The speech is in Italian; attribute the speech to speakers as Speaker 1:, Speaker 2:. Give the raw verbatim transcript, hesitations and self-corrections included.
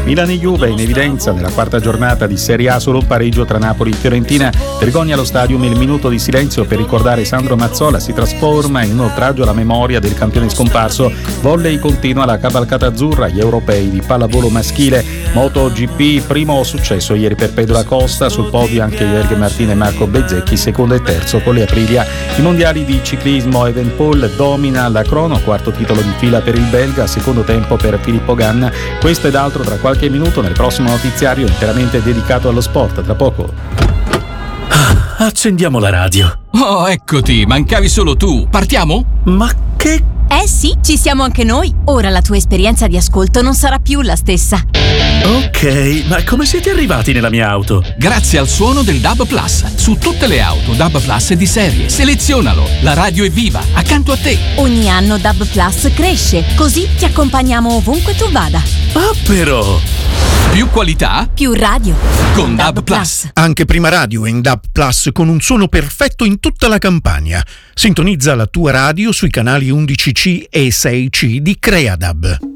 Speaker 1: Milan e Juve in evidenza nella quarta giornata di Serie A, solo un pareggio tra Napoli e Fiorentina. Vergogna allo Stadium, il minuto di silenzio per ricordare Sandro Mazzola si trasforma in un oltraggio alla memoria del campione scomparso. Volley continua la cavalcata azzurra, gli europei di pallavolo maschile. MotoGP, primo successo ieri per Pedro Acosta, sul podio anche Jorge Martin e Marco Bezzecchi, secondo e terzo con le Aprilia. I mondiali di ciclismo, Evenepoel domina la crono, quarto titolo di fila per il belga, secondo tempo per Filippo Ganna. Questo ed altro tra qualche minuto nel prossimo notiziario interamente dedicato allo sport. Tra poco.
Speaker 2: Accendiamo la radio.
Speaker 3: Oh, eccoti, mancavi solo tu. Partiamo?
Speaker 2: Ma che...
Speaker 4: Eh sì, ci siamo anche noi. Ora la tua esperienza di ascolto non sarà più la stessa.
Speaker 2: Ok, ma come siete arrivati nella mia auto?
Speaker 3: Grazie al suono del D A B Plus. Su tutte le auto D A B Plus è di serie. Selezionalo. La radio è viva, accanto a te.
Speaker 4: Ogni anno D A B Plus cresce, così ti accompagniamo ovunque tu vada.
Speaker 2: Ah, però...
Speaker 3: Più qualità,
Speaker 4: più radio
Speaker 3: con D A B Plus.
Speaker 5: Anche Prima Radio è in D A B Plus con un suono perfetto in tutta la Campania. Sintonizza la tua radio sui canali undici C e sei C di Creadab.